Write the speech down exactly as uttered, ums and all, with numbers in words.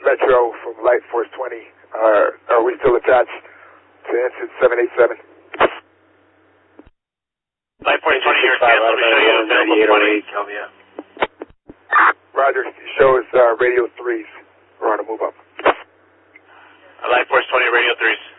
Metro from Light Force twenty. Uh, are we still attached to engine seven eight seven? Light Force twenty, you're canceled. We show you available twenty. Roger. You show us uh, radio threes. We're on a move up. Uh, Light Force twenty, radio threes.